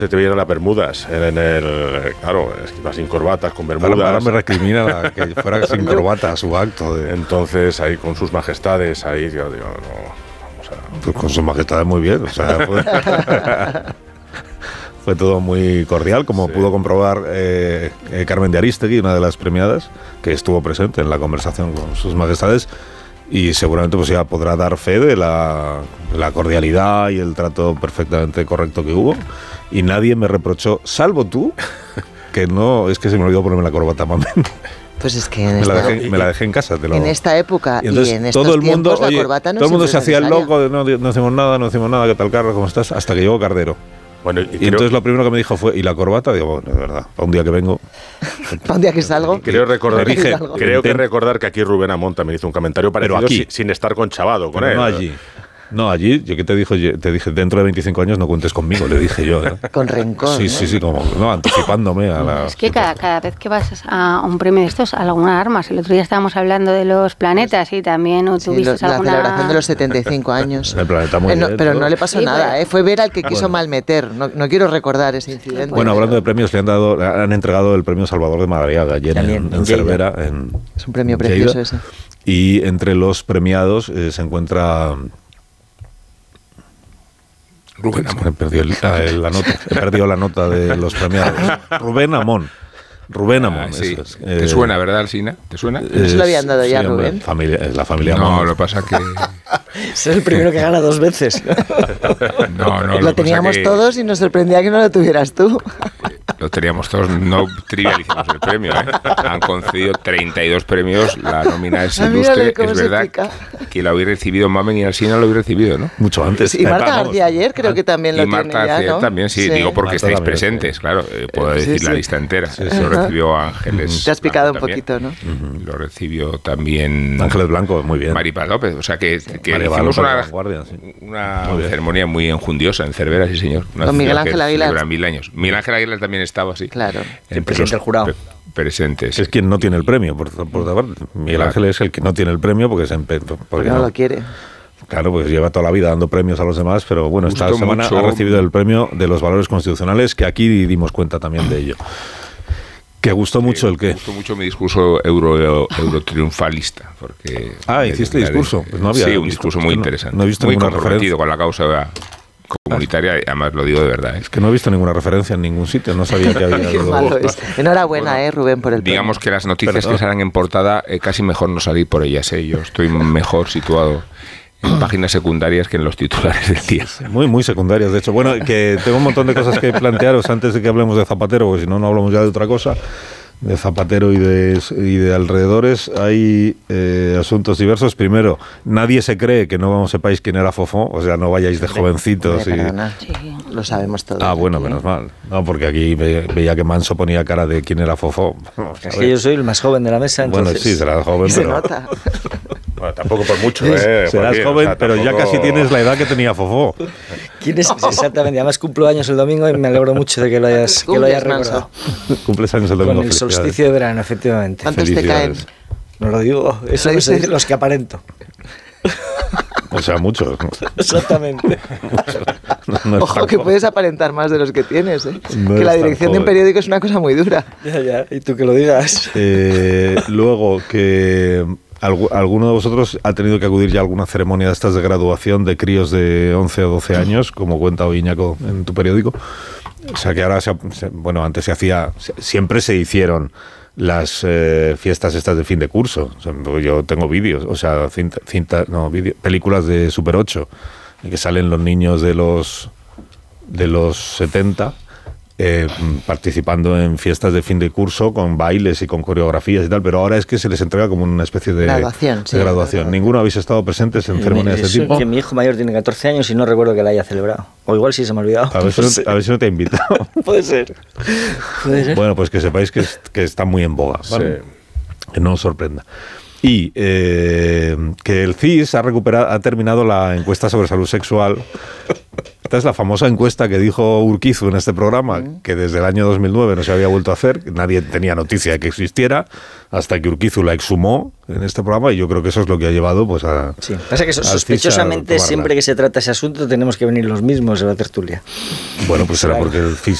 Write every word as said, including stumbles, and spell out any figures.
te veían las bermudas, en el, claro, es que iba sin corbatas, con bermudas. Ahora, ahora me recrimina la, que fuera sin corbata a su acto. De... Entonces, ahí con sus majestades, ahí yo digo, no, vamos a... Pues con sus majestades muy bien, o sea, fue, fue todo muy cordial, como sí. pudo comprobar eh, eh, Carmen de Arístegui, una de las premiadas, que estuvo presente en la conversación con sus majestades, y seguramente pues ya podrá dar fe de la, la cordialidad y el trato perfectamente correcto que hubo. Y nadie me reprochó, salvo tú, que no, es que se me olvidó ponerme la corbata, mami. Pues es que en me, esta, la dejé, me la dejé en casa. Te lo... En esta época y, entonces, y en estos todo el mundo, tiempos, oye, la corbata no todo el mundo se hacía el necesaria. loco, de, no, no hacemos nada, no hacemos nada, ¿qué tal, Carlos? ¿Cómo estás? Hasta que llegó Cardero. Bueno, y, y creo... entonces lo primero que me dijo fue, ¿y la corbata? Digo, bueno, es verdad, para un día que vengo... para un día que salgo... Creo recordar, dije, creo que recordar que aquí Rubén Amón también hizo un comentario parecido, pero aquí, sin estar conchavado con pero él. no allí. No, allí, yo que te dijo, te dije, dentro de veinticinco años no cuentes conmigo, le dije yo. ¿eh? Con rencor. Sí, ¿no? sí, sí, como, no, anticipándome a la... Es que cada, cada vez que vas a un premio de estos, alguna armas. El otro día estábamos hablando de los planetas y también tuviste sí, lo, alguna... La celebración de los setenta y cinco años. El planeta muy eh, no, bien, pero todo. no le pasó sí, nada, ¿eh? Fue ver al que quiso bueno. malmeter. No, no quiero recordar ese incidente. Bueno, hablando de premios, le han dado, le han entregado el premio Salvador de Madariaga ayer también, en, en Cervera. En es un premio precioso Lleida, ese. Y entre los premiados eh, se encuentra... Rubén Amón. He perdido, el, ah, la nota, he perdido la nota de los premiados. Rubén Amón. Rubén Amón. Ah, sí. es, ¿Te eh, suena, verdad, Alsina? ¿Te suena? ¿No se lo habían dado ya, sí, Rubén? Hombre, familia, es la familia No, Amón. lo que pasa que... Es el primero que gana dos veces. No, no. Lo, lo teníamos que... todos y nos sorprendía que no lo tuvieras tú. Lo teníamos todos, no trivialicemos el premio, ¿eh? Han concedido treinta y dos premios, la nómina es ilustre, es verdad que la habéis recibido Mamen y Alsina lo habéis recibido, ¿no? Mucho antes. Y Marta García ayer creo que también lo y Marta tiene ya, García ¿no? también, sí, sí. digo porque Marta estáis presentes, sí. claro, eh, puedo decir sí, sí. la lista entera. Sí, sí. Lo recibió Ángeles. Te has picado un también. poquito, ¿no? Uh-huh. Lo recibió también Ángeles Blanco, muy bien. Maripaz López, o sea que, que Maripaz hicimos López, una, guardia, sí. una muy ceremonia muy enjundiosa en Cervera, sí señor. Una Con Miguel Ángel Aguilar. Mil años. Miguel Ángel Aguilar también estaba, sí. Claro. El presidente del jurado. Pre- presentes. Es quien no tiene el premio, por, por otra parte. Miguel claro. Ángel es el que no tiene el premio porque se empe- porque no, no lo quiere. Claro, pues lleva toda la vida dando premios a los demás, pero bueno, Justo esta semana mucho. ha recibido el premio de los valores constitucionales, que aquí dimos cuenta también de ello. Que gustó sí, mucho el que... gustó mucho mi discurso euro, euro triunfalista, porque... Ah, ¿hiciste de, discurso? Pues no había sí, un visto, discurso muy interesante. No, no he visto muy ninguna comprometido referencia. con la causa comunitaria, y además lo digo de verdad. ¿eh? Es que no he visto ninguna referencia en ningún sitio, no sabía que había... Qué malo es. Enhorabuena, bueno, eh, Rubén, por el premio. Digamos que las noticias Perdón. que salen en portada, eh, casi mejor no salir por ellas, ¿eh? Yo estoy mejor situado en páginas secundarias que en los titulares del día. Muy, muy secundarias, de hecho. Bueno, que tengo un montón de cosas que plantearos antes de que hablemos de Zapatero, porque si no, no hablamos ya de otra cosa. De Zapatero y de, y de alrededores hay eh, asuntos diversos. Primero, nadie se cree que no vamos sepáis quién era Fofó, o sea, no vayáis de jovencitos. Hombre, y... perdona, sí. Lo sabemos todos. Ah, bueno, aquí, menos ¿eh? mal. No, porque aquí ve, veía que Manso ponía cara de quién era Fofó. Es que yo soy el más joven de la mesa, entonces... Bueno, sí, serás joven, Se pero... nota. Bueno, tampoco por mucho, ¿eh? Serás Joaquín, joven, o sea, pero tampoco... ya casi tienes la edad que tenía Fofó. ¿Quién es? Exactamente. Además cumplo años el domingo y me alegro mucho de que lo hayas, que lo hayas recordado. Cumples años el domingo. Con el solsticio de verano, efectivamente. ¿Cuántos te caen? No lo digo, eso no se dice los que aparento. O sea, muchos. ¿no? Exactamente. No, no es Ojo, que tan puedes aparentar más de los que tienes, ¿eh? No que es la tan dirección de un joven. periódico es una cosa muy dura. Ya, ya. Y tú que lo digas. Eh, luego, que algu- alguno de vosotros ha tenido que acudir ya a alguna ceremonia de estas de graduación de críos de once o doce años, como cuenta hoy Iñaco en tu periódico. O sea, que ahora, se, se, bueno, antes se hacía, se, siempre se hicieron las eh, fiestas estas de fin de curso. O sea, yo tengo vídeos, o sea, cinta, cinta no, vídeo, películas de Super ocho, en que salen los niños de los de los setenta eh, participando en fiestas de fin de curso con bailes y con coreografías y tal, pero ahora es que se les entrega como una especie de graduación. De sí, graduación. graduación. ¿Ninguno habéis estado presentes en ceremonias de ese tipo? Que mi hijo mayor tiene catorce años y no recuerdo que la haya celebrado. O igual sí se me ha olvidado. A ver si no, a ver si no te he invitado. Puede ser. Puede ser. Bueno, pues que sepáis que, es, que está muy en boga, ¿vale? Sí. Que no os sorprenda. Y eh, que el C I S ha recuperado, ha terminado la encuesta sobre salud sexual Esta es la famosa encuesta que dijo Urquizu en este programa, mm. que desde el año dos mil nueve no se había vuelto a hacer, nadie tenía noticia de que existiera, hasta que Urquizu la exhumó en este programa, y yo creo que eso es lo que ha llevado pues a... Sí, pasa que sospechosamente siempre que se trata ese asunto tenemos que venir los mismos a la tertulia. Bueno, pues será porque el